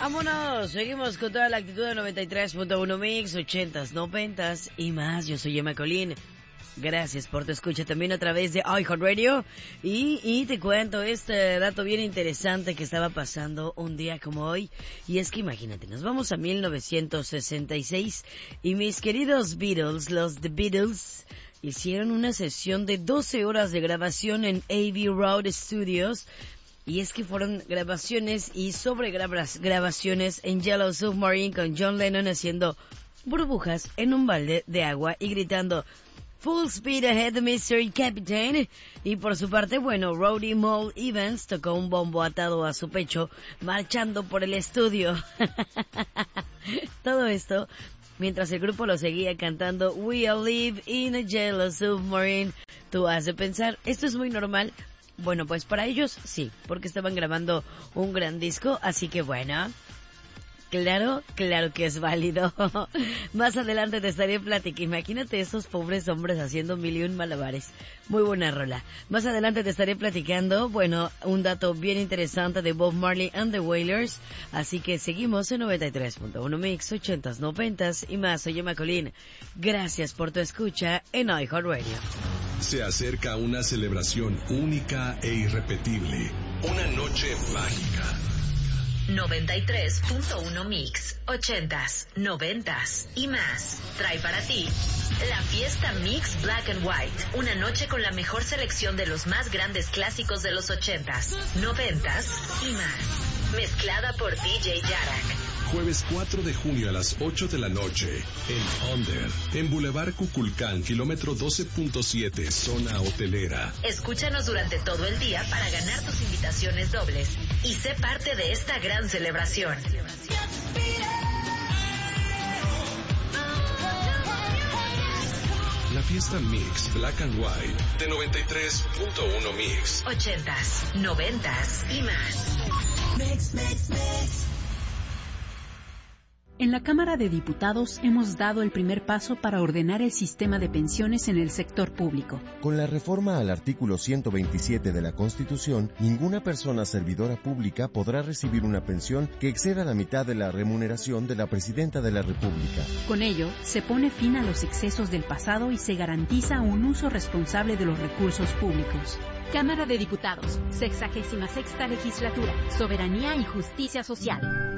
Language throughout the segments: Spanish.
Vámonos, seguimos con toda la actitud de 93.1 Mix, 80s, 90s y más. Yo soy Emma Colín. Gracias por tu escucha también a través de iHeartRadio. Y te cuento este dato bien interesante que estaba pasando un día como hoy. Y es que imagínate, nos vamos a 1966 y mis queridos Beatles, los The Beatles, hicieron una sesión de 12 horas de grabación en Abbey Road Studios. Y es que fueron grabaciones y grabaciones en Yellow Submarine con John Lennon haciendo burbujas en un balde de agua y gritando Full Speed Ahead, Mr. Captain. Y por su parte, bueno, Roddy Moll Evans tocó un bombo atado a su pecho, marchando por el estudio. Todo esto mientras el grupo lo seguía cantando We All Live in a Yellow Submarine. Tú has de pensar, ¿esto es muy normal? Bueno, pues para ellos sí, porque estaban grabando un gran disco, así que bueno, claro que es válido. Más adelante te estaré platicando. Imagínate esos pobres hombres haciendo 1000 malabares. Muy buena rola. Más adelante te estaré platicando, bueno, un dato bien interesante de Bob Marley and the Wailers. Así que seguimos en 93.1 Mix, 80s, 90s y más. Soy Emma Colín. Gracias por tu escucha en iHeartRadio. Se acerca una celebración única e irrepetible. Una noche mágica. 93.1 Mix, 80s, 90s y más. Trae para ti la fiesta Mix Black and White. Una noche con la mejor selección de los más grandes clásicos de los 80s, 90s y más. Mezclada por DJ Yarak. Jueves 4 de junio a las 8 de la noche, en Under, en Boulevard Cuculcán, kilómetro 12.7, zona hotelera. Escúchanos durante todo el día para ganar tus invitaciones dobles y sé parte de esta gran celebración. La fiesta Mix Black and White de 93.1 Mix. 80s, 90s y más. Mix, mix, mix. En la Cámara de Diputados hemos dado el primer paso para ordenar el sistema de pensiones en el sector público. Con la reforma al artículo 127 de la Constitución, ninguna persona servidora pública podrá recibir una pensión que exceda la mitad de la remuneración de la Presidenta de la República. Con ello, se pone fin a los excesos del pasado y se garantiza un uso responsable de los recursos públicos. Cámara de Diputados, 66ª Legislatura, Soberanía y Justicia Social.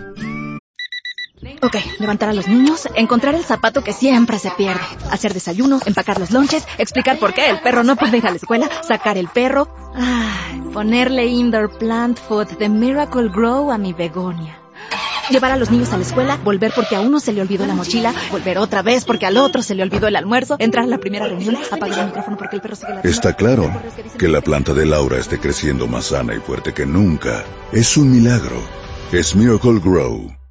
Ok, levantar a los niños, encontrar el zapato que siempre se pierde, hacer desayuno, empacar los lonches, explicar por qué el perro no puede ir a la escuela, sacar el perro, ponerle indoor plant food de Miracle Grow a mi begonia. Llevar a los niños a la escuela, volver porque a uno se le olvidó la mochila, volver otra vez porque al otro se le olvidó el almuerzo, entrar a la primera reunión, apagar el micrófono porque el perro sigue ladrando. Está claro que la planta de Laura esté creciendo más sana y fuerte que nunca. Es un milagro. Es Miracle Grow.